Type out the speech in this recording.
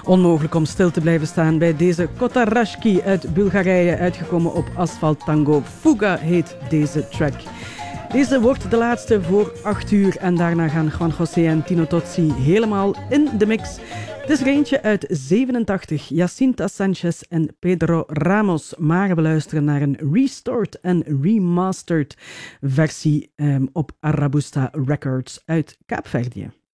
Onmogelijk om stil te blijven staan bij deze Kotarashki uit Bulgarije, uitgekomen op Asphalt Tango. Fuga heet deze track. Deze wordt de laatste voor 8 uur en daarna gaan Juan José en Tino Tozzi helemaal in de mix. Het is er eentje uit 87, Jacinta Sanchez en Pedro Ramos. Maar we luisteren naar een restored en remastered versie op Arabusta Records uit Kaapverdië.